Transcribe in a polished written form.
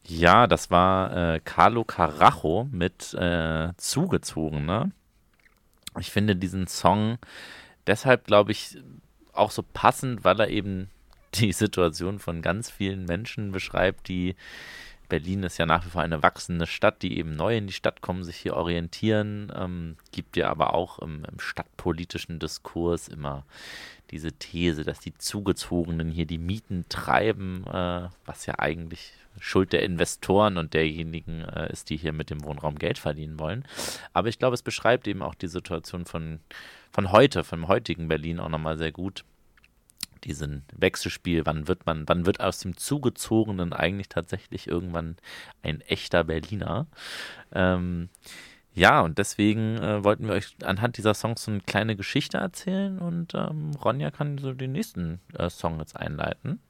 Ja, das war Carlo Carajo mit Zugezogen, ne? Ich finde diesen Song deshalb, glaube ich, auch so passend, weil er eben die Situation von ganz vielen Menschen beschreibt, die Berlin ist ja nach wie vor eine wachsende Stadt, die eben neu in die Stadt kommen, sich hier orientieren. Gibt ja aber auch im stadtpolitischen Diskurs immer diese These, dass die Zugezogenen hier die Mieten treiben, was ja eigentlich Schuld der Investoren und derjenigen ist, die hier mit dem Wohnraum Geld verdienen wollen. Aber ich glaube, es beschreibt eben auch die Situation von heute, vom heutigen Berlin auch nochmal sehr gut. Diesen Wechselspiel, wann wird aus dem Zugezogenen eigentlich tatsächlich irgendwann ein echter Berliner? Ähm, ja, und deswegen wollten wir euch anhand dieser Songs so eine kleine Geschichte erzählen und Ronja kann so den nächsten Song jetzt einleiten.